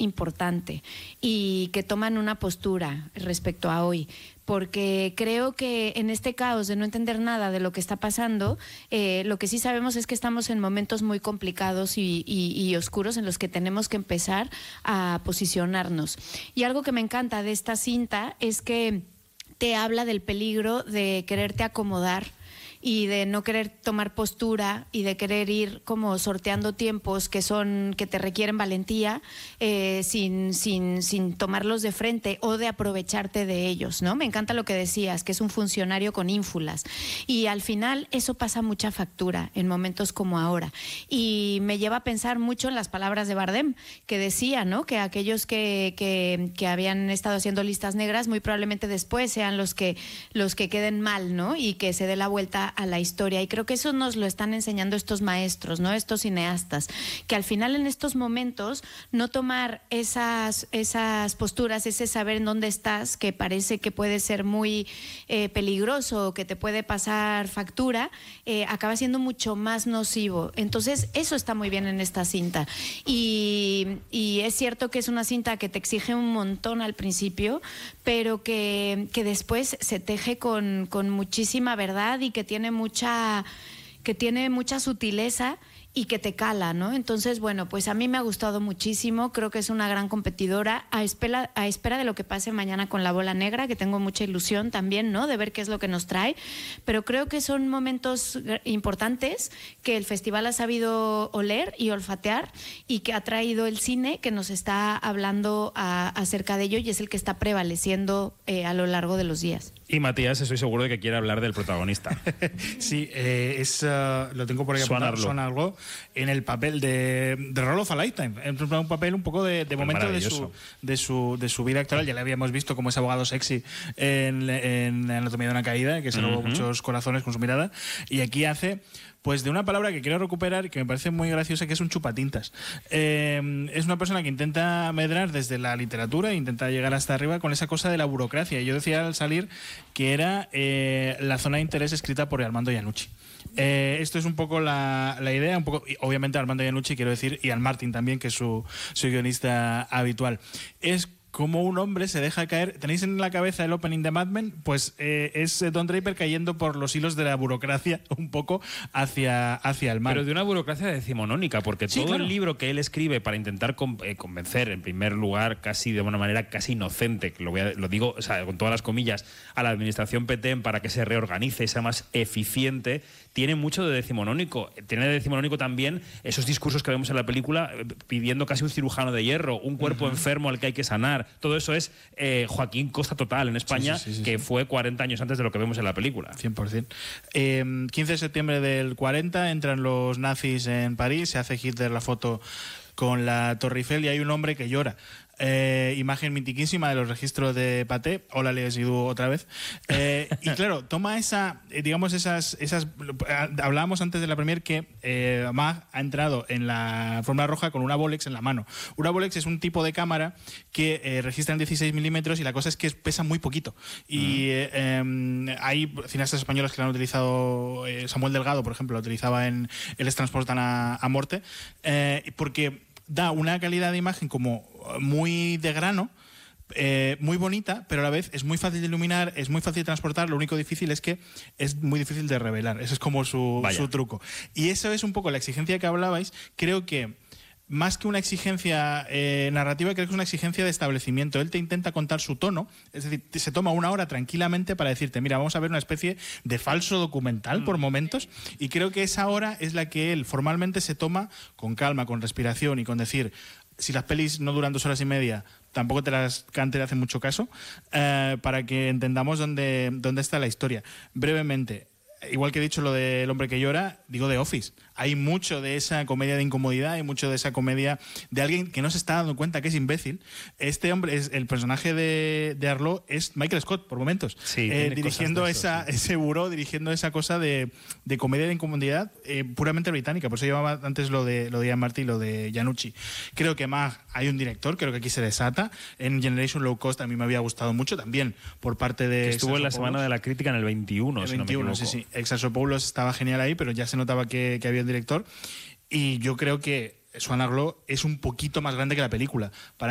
importante y que toman una postura respecto a hoy, porque creo que en este caos de no entender nada de lo que está pasando, lo que sí sabemos es que estamos en momentos muy complicados y oscuros en los que tenemos que empezar a posicionarnos. Y algo que me encanta de esta cinta es que te habla del peligro de quererte acomodar y de no querer tomar postura y de querer ir como sorteando tiempos que te requieren valentía, sin tomarlos de frente o de aprovecharte de ellos, ¿no? Me encanta lo que decías, que es un funcionario con ínfulas, y al final eso pasa mucha factura en momentos como ahora, y me lleva a pensar mucho en las palabras de Bardem, que decía, ¿no?, que aquellos que habían estado haciendo listas negras muy probablemente después sean los que queden mal, ¿no?, y que se dé la vuelta a la historia. Y creo que eso nos lo están enseñando estos maestros, ¿no?, estos cineastas, que al final en estos momentos no tomar esas posturas, ese saber en dónde estás, que parece que puede ser muy peligroso, que te puede pasar factura, acaba siendo mucho más nocivo. Entonces eso está muy bien en esta cinta, y es cierto que es una cinta que te exige un montón al principio, pero que después se teje con muchísima verdad y que tiene mucha sutileza y que te cala, ¿no? Entonces, bueno, pues a mí me ha gustado muchísimo, creo que es una gran competidora, a espera de lo que pase mañana con La Bola Negra, que tengo mucha ilusión también, ¿no?, de ver qué es lo que nos trae, pero creo que son momentos importantes que el festival ha sabido oler y olfatear, y que ha traído el cine que nos está hablando acerca de ello, y es el que está prevaleciendo a lo largo de los días. Y Matías, estoy seguro de que quiere hablar del protagonista. Sí, lo tengo por ahí apuntado, Swan Arlo, en el papel de Role of a Lifetime, un papel un poco de momento de su vida actual. Ya le habíamos visto como ese abogado sexy en Anatomía de una caída, que se robó muchos corazones con su mirada, y aquí hace pues de una palabra que quiero recuperar y que me parece muy graciosa, que es un chupatintas. Es una persona que intenta medrar desde la literatura e intenta llegar hasta arriba con esa cosa de la burocracia. Y yo decía al salir que era la zona de interés escrita por Armando Iannucci. Esto es un poco la idea, un poco, y obviamente Armando Iannucci, quiero decir, y Ian Martin también, que es su guionista habitual. Es como un hombre se deja caer. ¿Tenéis en la cabeza el opening de Mad Men? Pues es Don Draper cayendo por los hilos de la burocracia un poco hacia el mal. Pero de una burocracia decimonónica, porque sí, todo claro, el libro que él escribe para intentar convencer, en primer lugar, casi de una manera casi inocente, que lo digo, o sea, con todas las comillas, a la administración Petén para que se reorganice y sea más eficiente, tiene mucho de decimonónico. Tiene de decimonónico también esos discursos que vemos en la película pidiendo casi un cirujano de hierro, un cuerpo enfermo al que hay que sanar. Todo eso es Joaquín Costa total en España, que fue 40 años antes de lo que vemos en la película. 100%. 15 de septiembre del 40 entran los nazis en París, se hace Hitler la foto con la Torre Eiffel y hay un hombre que llora. Imagen mitiquísima de los registros de Pathé. Hola, Les Idú otra vez. Y claro, toma digamos esas hablábamos antes de la premier que Mag ha entrado en la Fórmula Roja con una Bolex en la mano. Una Bolex es un tipo de cámara que registra en 16 milímetros y la cosa es que pesa muy poquito. Y hay cineastas españoles que lo han utilizado. Samuel Delgado, por ejemplo, lo utilizaba en El Les transportan a Morte, porque da una calidad de imagen como muy de grano, muy bonita, pero a la vez es muy fácil de iluminar, es muy fácil de transportar. Lo único difícil es que es muy difícil de revelar. Ese es como su truco. Y eso es un poco la exigencia que hablabais. Creo que más que una exigencia narrativa, creo que es una exigencia de establecimiento. Él te intenta contar su tono, es decir, se toma una hora tranquilamente para decirte, mira, vamos a ver una especie de falso documental por momentos, y creo que esa hora es la que él formalmente se toma con calma, con respiración y con decir, si las pelis no duran 2 horas y media, tampoco te las cante le hace mucho caso, para que entendamos dónde está la historia. Brevemente, igual que he dicho lo del hombre que llora, digo The Office. Hay mucho de esa comedia de incomodidad, hay mucho de esa comedia de alguien que no se está dando cuenta que es imbécil. Este hombre, el personaje de Arlo es Michael Scott, por momentos. Sí, dirigiendo ese buró, dirigiendo esa cosa de comedia de incomodidad puramente británica. Por eso llevaba antes lo de Ian Martin y lo de Iannucci. Creo que más hay un director, creo que aquí se desata. En Generation Low Cost a mí me había gustado mucho también por parte de... Que estuvo en la Semana de la Crítica en el 21, si no me equivoco. Sí. Exarchopoulos estaba genial ahí, pero ya se notaba que había un director. Y yo creo que Swan Arlo es un poquito más grande que la película.